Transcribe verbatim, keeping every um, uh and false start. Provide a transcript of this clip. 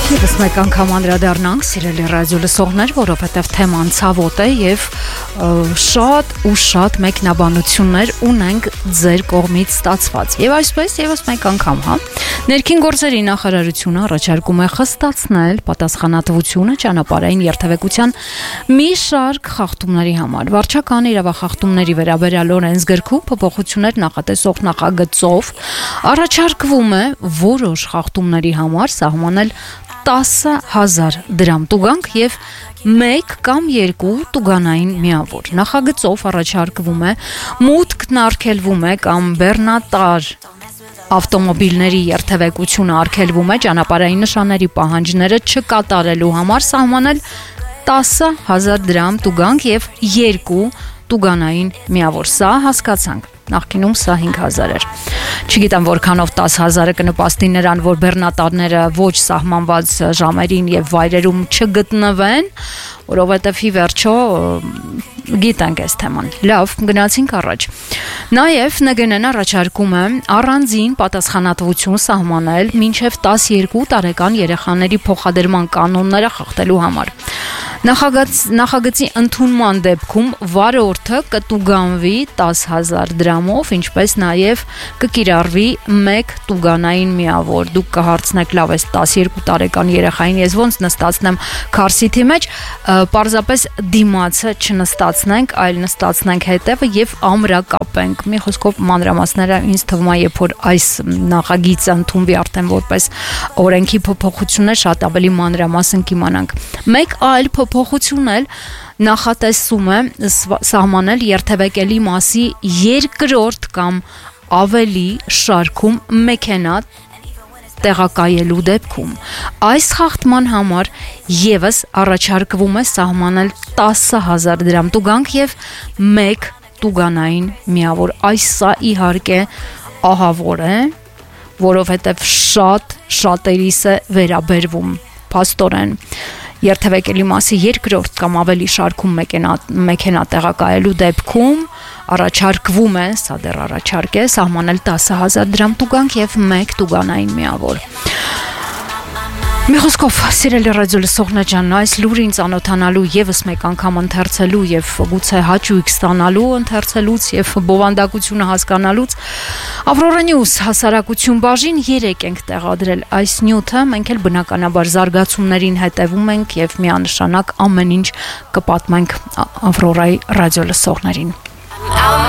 Եվս մեկ անգամ անդրադառնանք սիրելի ռադիո լսողներ, որովհետև թեման ցավոտ է եւ շատ ու շատ մեկնաբանություններ ունենք ձեր կողմից ստացված։ Եվ այսպես եւս մեկ անգամ, հա, ներքին գործերի նախարարությունը առաջարկում է խստացնել պատասխանատվությունը ճանապարհային երթևեկության մի շարք խախտումների համար։ Վարչական իրավախախտումների վերաբերյալ օրենսգրքում փոփոխություններ նախատեսող նախագծով առաջարկվում է որոշ խախտումների համար սահմանել տասը հազար դրամ տուգանք եւ մեկ կամ երկու տուգանային միավոր։ Նախագծով առաջարկվում է մուտքն արգելվում է կամ բեռնատար ավտոմոբիլների երթևեկությունը արգելվում է ճանապարհային նշանների պահանջները չկատարելու համար սահմանել տասը հազար դրամ տուգանք եւ երկու տուգանային միավոր։ Սա հասկացանք։ Նախկինում սա հինգ հազար էր։ Չգիտեմ որքանով տասը հազարը կնպաստի նրան, որ բեռնատարները ոչ սահմանված ժամերին եւ վայրերում չգտնվեն, որովհետեւ ի վերջո գիտենք այս թեման։ Լավ, գնացինք առաջ։ Նաեւ ՆԳՆ-ն առաջարկում է առանձին պատասխանատվություն սահմանել մինչեւ տասներկու տարեկան երեխաների փոխադրման կանոնները խախտելու համար։ Նախագծ, նախագծի ընդունման դեպքում վարորդը կտուգանվի տասը հազար դրամով, ինչպես նաև կկիրառվի մեկ տուգանային միավոր։ Դուք կհարցնեք, լավ, այս տասներկու տարեկան երեխային ես ոնց նստացնեմ քարսիթի մեջ, պարզապես դիմացը չնստացնենք, այլ նստացնենք հետևը եւ ամրակապենք։ Մի խոսքով մանրամասները ինձ թվում է, երբ որ այս նախագիծը ընդունվի արդեն որպես օրենքի փոփոխություններ, շատ ավելի մանրամասն կիմանանք։ Մեկ այլ փոփոխություն էլ նախատեսում է սահմանել երթևեկելի մասի երկրորդ կամ ավելի շարքում մեքենա տեղակայելու դեպքում։ Այս խախտման համար եւս առաջարկվում է սահմանել տասը հազար դրամ տուգանք եւ մեկ տուգանային միավոր։ Այսա իհարկե ահավոր է, որովհետեւ շատ շատերիս է վերաբերվում փաստորեն երթևեկելի մասի երկրորդ կամ ավելի շարքում մեքենա, մեքենա տեղակայելու դեպքում առաջարկվում է, սա դեռ առաջարկ է, սահմանել տասը հազար դրամ տուգանք եւ մեկ տուգանային միավոր։ Մի խոսքով, սիրելի ռադիո լսողներ ջան, այս լուրին ծանոթանալու եւս մեկ անգամ ընթերցելու եւ գուցե հաճույք ստանալու ընթերցելուց եւ բովանդակությունը հասկանալուց Ավրորա Նյուզ հասարակություն բաժին երեք ենք տեղադրել այս նյութը, մենք էլ բնականաբար զարգացումներին հետևում ենք եւ միանշանակ ամեն ինչ կպատմենք Ավրորայի ռադիո լսողներին։